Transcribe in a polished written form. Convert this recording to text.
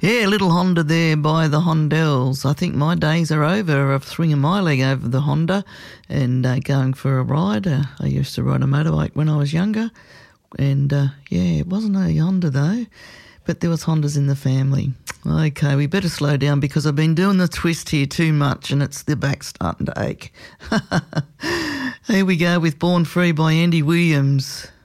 Yeah, little Honda there by the Hondells. I think my days are over of swinging my leg over the Honda and going for a ride. I used to ride a motorbike when I was younger. And, it wasn't a Honda though, but there was Hondas in the family. Okay, we better slow down because I've been doing the twist here too much and it's the back starting to ache. Here we go with Born Free by Andy Williams.